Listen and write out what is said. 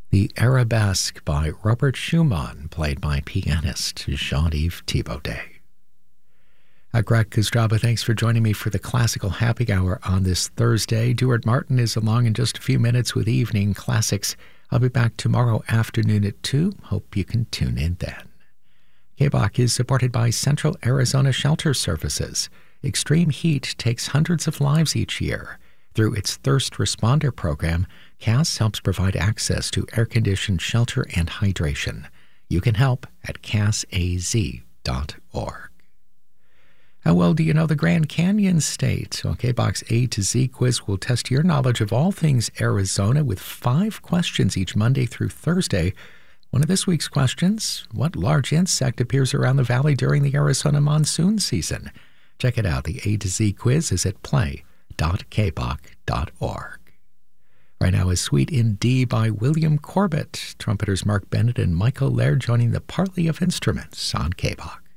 The Arabesque by Robert Schumann, played by pianist Jean-Yves Thibaudet. Greg Kostraba, thanks for joining me for the Classical Happy Hour on this Thursday. Duart Martin is along in just a few minutes with Evening Classics. I'll be back tomorrow afternoon at 2. Hope you can tune in then. KBOC is supported by Central Arizona Shelter Services. Extreme heat takes hundreds of lives each year. Through its Thirst Responder program, CAS helps provide access to air-conditioned shelter and hydration. You can help at casaz.org. How well do you know the Grand Canyon State? KBOC's A to Z quiz will test your knowledge of all things Arizona with 5 questions each Monday through Thursday. One of this week's questions: what large insect appears around the valley during the Arizona monsoon season? Check it out. The A to Z quiz is at play.kboc.org. Right now is Suite in D by William Corbett. Trumpeters Mark Bennett and Michael Laird joining the Parley of Instruments on KBOC.